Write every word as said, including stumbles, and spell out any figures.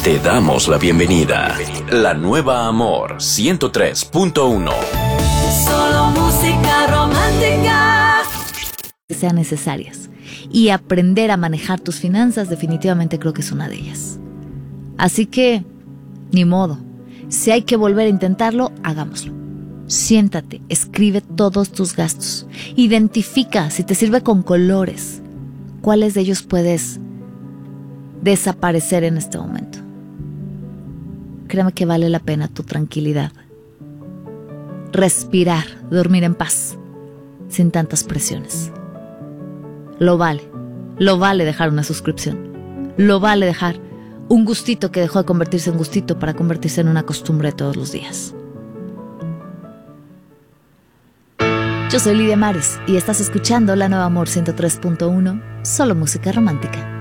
Te damos la bienvenida. La nueva Amor ciento tres punto uno. Solo música romántica. Que sean necesarias. Y aprender a manejar tus finanzas definitivamente creo que es una de ellas. Así que, ni modo. Si hay que volver a intentarlo, hagámoslo. Siéntate, escribe todos tus gastos. Identifica, si te sirve con colores, cuáles de ellos puedes desaparecer en este momento. Créeme que vale la pena tu tranquilidad. Respirar, dormir en paz, sin tantas presiones. Lo vale, lo vale dejar una suscripción. Lo vale dejar un gustito que dejó de convertirse en gustito para convertirse en una costumbre todos los días. Yo soy Lidia Mares y estás escuchando La Nueva Amor ciento tres punto uno, solo música romántica.